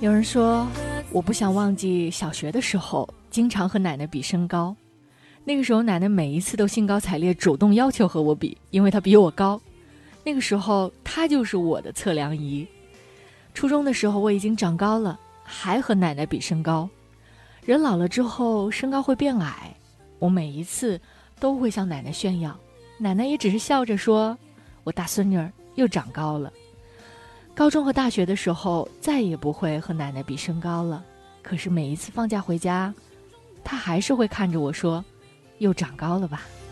有人说，我不想忘记小学的时候，经常和奶奶比身高。那个时候，奶奶每一次都兴高采烈，主动要求和我比，因为她比我高。那个时候，她就是我的测量仪。初中的时候，我已经长高了，还和奶奶比身高。人老了之后，身高会变矮，我每一次都会向奶奶炫耀，奶奶也只是笑着说：“我大孙女儿又长高了。”高中和大学的时候，再也不会和奶奶比身高了。可是每一次放假回家，她还是会看着我说：“又长高了吧。”